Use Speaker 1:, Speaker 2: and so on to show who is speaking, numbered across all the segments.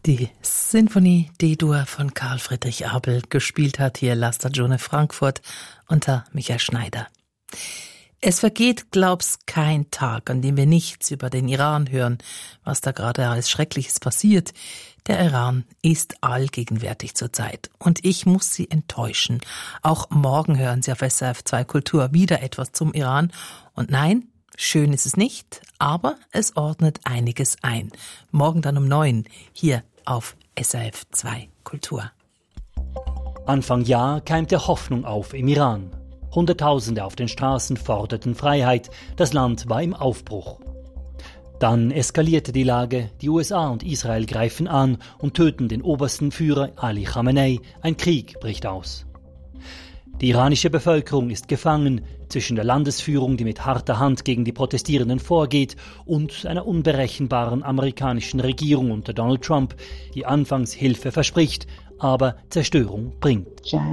Speaker 1: Die Sinfonie D-Dur von Karl Friedrich Abel, gespielt hat hier La Stagione Frankfurt unter Michael Schneider. Es vergeht, glaub's, kein Tag, an dem wir nichts über den Iran hören, was da gerade alles Schreckliches passiert. Der Iran ist allgegenwärtig zurzeit und ich muss Sie enttäuschen. Auch morgen hören Sie auf SRF 2 Kultur wieder etwas zum Iran. Und nein, schön ist es nicht, aber es ordnet einiges ein. Morgen dann um 9 hier auf SRF 2 Kultur.
Speaker 2: Anfang Jahr keimte Hoffnung auf im Iran. Hunderttausende auf den Straßen forderten Freiheit. Das Land war im Aufbruch. Dann eskalierte die Lage. Die USA und Israel greifen an und töten den obersten Führer Ali Khamenei. Ein Krieg bricht aus. Die iranische Bevölkerung ist gefangen zwischen der Landesführung, die mit harter Hand gegen die Protestierenden vorgeht, und einer unberechenbaren amerikanischen Regierung unter Donald Trump, die anfangs Hilfe verspricht, aber Zerstörung bringt.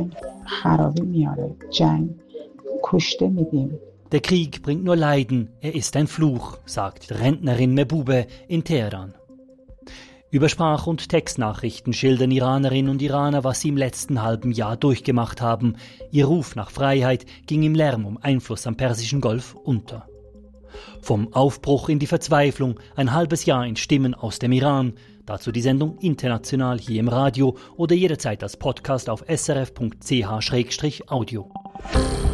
Speaker 2: Der Krieg bringt nur Leiden, er ist ein Fluch, sagt die Rentnerin Mehbube in Teheran. Über Sprach- und Textnachrichten schildern Iranerinnen und Iraner, was sie im letzten halben Jahr durchgemacht haben. Ihr Ruf nach Freiheit ging im Lärm um Einfluss am Persischen Golf unter. Vom Aufbruch in die Verzweiflung, ein halbes Jahr in Stimmen aus dem Iran. Dazu die Sendung international hier im Radio oder jederzeit als Podcast auf srf.ch/audio.